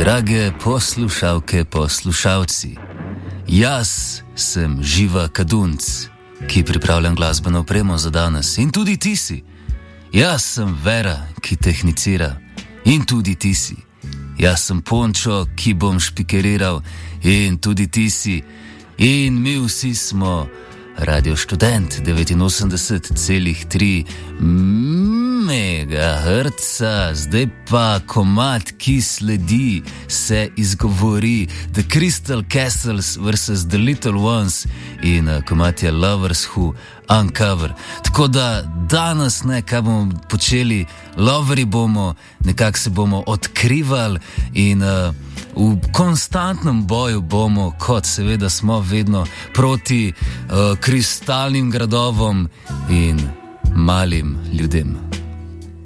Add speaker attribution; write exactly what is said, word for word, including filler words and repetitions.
Speaker 1: Drage poslušalke, poslušalci, jaz sem Živa Kadunc, ki pripravljam glasbeno opremo za danes, in tudi ti si. Jaz sem Vera, ki tehnicira, in tudi ti si. Jaz sem Pončo, ki bom špikeriral, in tudi ti si. In mi vsi smo Radio Študent devetinosemdeset celih tri megaherca. Zdaj pa komad, ki sledi, se izgovori The Crystal Castles versus The Little Ones in uh, komad je Lovers Who Uncover. Tako da danes ne, kaj bomo počeli, loveri bomo, nekako se bomo odkrivali in uh, v konstantnem boju bomo, kot seveda smo vedno, proti uh, kristalnim gradovom in malim ljudem.